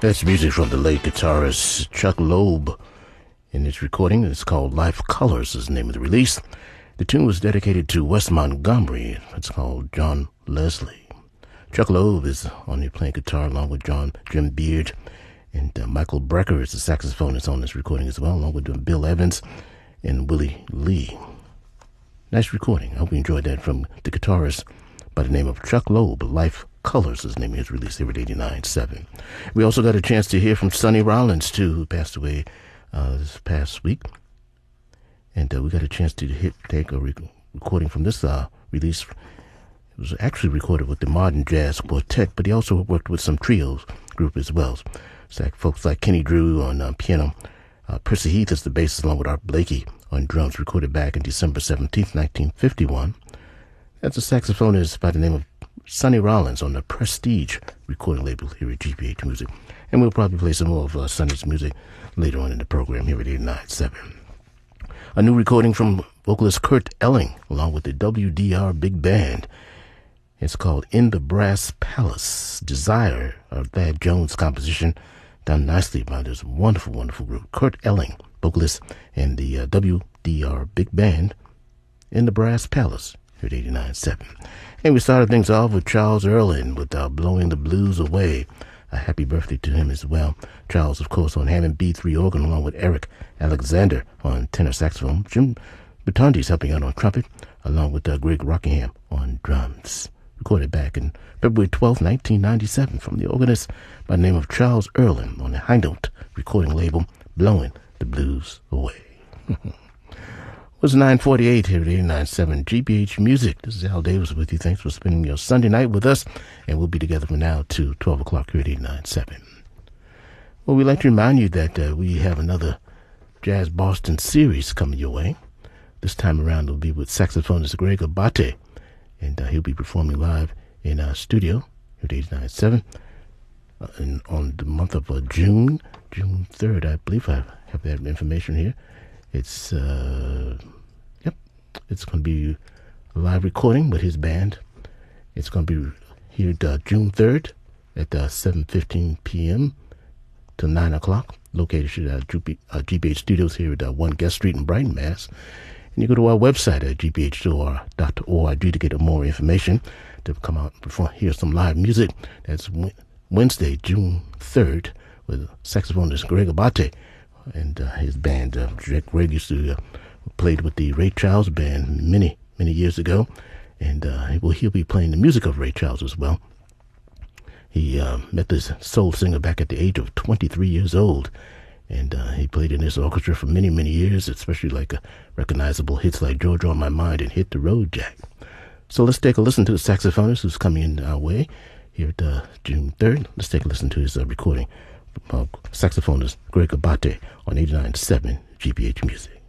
That's music from the late guitarist Chuck Loeb. In its recording, it's called Life Colors, is the name of the release. The tune was dedicated to Wes Montgomery. It's called John Leslie. Chuck Loeb is on here playing guitar along with Jim Beard. And Michael Brecker is the saxophonist on this recording as well, along with Bill Evans and Willie Lee. Nice recording. I hope you enjoyed that from the guitarist by the name of Chuck Loeb. Life Colors is the name of his release here at 89.7. We also got a chance to hear from Sonny Rollins, too, who passed away this past week. And we got a chance to take a recording from this release. It was actually recorded with the Modern Jazz Quartet, but he also worked with some trios group as well. It's like folks like Kenny Drew on piano. Percy Heath is the bassist, along with Art Blakey on drums, recorded back in December 17th, 1951. That's a saxophonist by the name of Sonny Rollins on the Prestige recording label here at GBH Music. And we'll probably play some more of Sonny's music later on in the program here at 89.7. A new recording from vocalist Kurt Elling, along with the WDR Big Band. It's called In the Brass Palace. Desire, a Thad Jones composition, done nicely by this wonderful, wonderful group. Kurt Elling, vocalist, and the WDR Big Band, In the Brass Palace here at 89.7. And we started things off with Charles Earland with Blowing the Blues Away. A happy birthday to him as well. Charles, of course, on Hammond B3 organ, along with Eric Alexander on tenor saxophone. Jim Batondi's helping out on trumpet, along with Greg Rockingham on drums. Recorded back in February 12, 1997, from the organist by the name of Charles Earland on the High Note recording label, Blowing the Blues Away. It was 9:48 here at 89.7 GBH Music. This is Al Davis with you. Thanks for spending your Sunday night with us, and we'll be together from now to 12 o'clock here at 89.7. Well, we'd like to remind you that we have another Jazz Boston series coming your way. This time around, it'll be with saxophonist Greg Abate, and he'll be performing live in our studio here at 89.7 on the month of June 3rd, I believe I have that information here. It's it's going to be a live recording with his band. It's going to be here June 3rd at 7:15 p.m. to 9 o'clock, located at GBH Studios here at 1 Guest Street in Brighton, Mass. And you go to our website at gbh.org to get more information, to come out and perform, hear some live music. That's Wednesday, June 3rd, with saxophonist Greg Abate and his band. Greg used to played with the Ray Charles Band many years ago, and he'll be playing the music of Ray Charles as well. He met this soul singer back at the age of 23 years old, and he played in his orchestra for many years, especially like recognizable hits like Georgia on My Mind and Hit the Road Jack. So let's take a listen to the saxophonist who's coming in our way here at June 3rd. Let's take a listen to his recording. Saxophonist Greg Abate on 89.7 GBH Music.